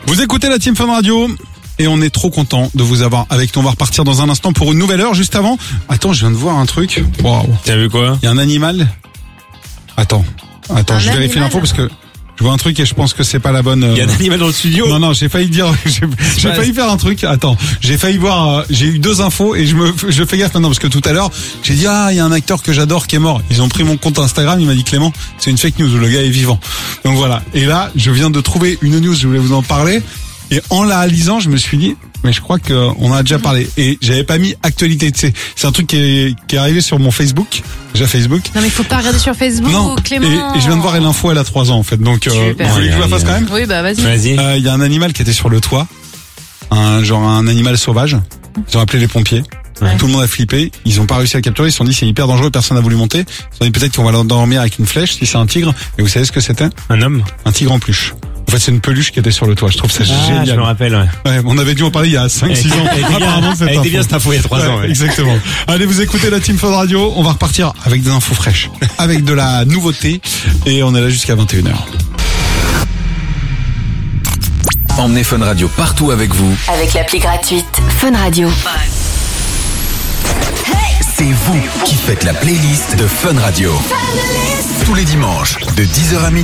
Vous écoutez la Team Fun Radio et on est trop content de vous avoir avec nous. On va repartir dans un instant pour une nouvelle heure. Juste avant, attends, je viens de voir un truc. Waouh. T'as vu quoi? Il y a un animal. Attends, je vérifie l'info parce que je vois un truc et je pense que c'est pas la bonne. Il y a un animal dans le studio. Non, j'ai failli dire, j'ai failli faire un truc. Attends, j'ai failli voir, j'ai eu 2 infos et je fais gaffe maintenant parce que tout à l'heure, j'ai dit il y a un acteur que j'adore qui est mort. Ils ont pris mon compte Instagram, il m'a dit Clément, c'est une fake news, le gars est vivant. Donc voilà. Et là, je viens de trouver une news, je voulais vous en parler. Et en la lisant, je me suis dit, mais je crois qu'on a déjà parlé. Et j'avais pas mis actualité, tu sais. C'est un truc qui est arrivé sur mon Facebook. Déjà Facebook. Non mais il faut pas regarder sur Facebook, non. Clément. Et je viens de voir l'info, elle a 3 ans en fait. Donc, vous voulez que je la fasse quand même? Oui, bah vas-y. Vas-y. Il y a un animal qui était sur le toit. Un animal sauvage. Ils ont appelé les pompiers. Ouais. Tout le monde a flippé. Ils ont pas réussi à capturer. Ils se sont dit c'est hyper dangereux. Personne n'a voulu monter. Ils se sont dit peut-être qu'on va l'endormir avec une flèche si c'est un tigre. Et vous savez ce que c'était? Un homme? Un tigre en peluche. En fait, c'est une peluche qui était sur le toit. Je trouve ça génial. Je me rappelle, ouais. On avait dû en parler il y a 5-6 ans. Apparemment, Elle était bien cette info il y a 3 ans, ouais. Exactement. Allez, vous écoutez la Team Fun Radio. On va repartir avec des infos fraîches, avec de la nouveauté. Et on est là jusqu'à 21h. Emmenez Fun Radio partout avec vous. Avec l'appli gratuite Fun Radio. C'est vous qui faites la playlist de Fun Radio. Tous les dimanches, de 10h à midi.